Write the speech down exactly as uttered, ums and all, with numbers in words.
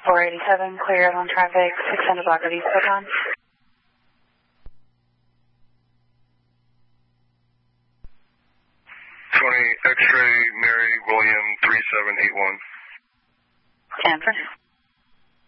four eighty-seven, clear on traffic, six hundred block of East Photon. twenty X-ray Mary William three seven eight one. Stanford.